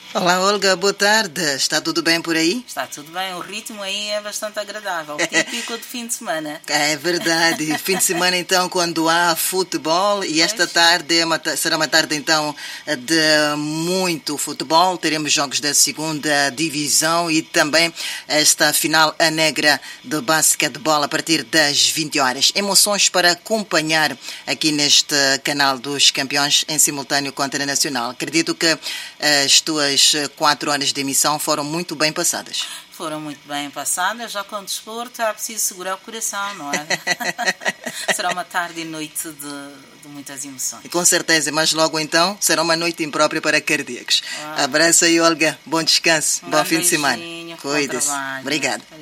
Olá, Olga, boa tarde. Está tudo bem por aí? Está tudo bem, o ritmo aí é bastante agradável, típico de fim de semana. É verdade. Fim de semana, então, quando há futebol, e esta tarde será uma tarde, então, de muito futebol. Teremos jogos da segunda divisão e também esta final a negra do basquetebol a partir das 20 horas. Emoções para acompanhar aqui neste canal dos campeões em simultâneo com a Antena Nacional. Acredito que as tuas 4 horas de emissão foram muito bem passadas. Foram muito bem passadas, já com o desporto é preciso segurar o coração, não é? Será uma tarde e noite de muitas emoções. E com certeza, mas logo então será uma noite imprópria para cardíacos. Abraço aí, Olga. Bom descanso, bom fim de semana. Cuida-se. Obrigado.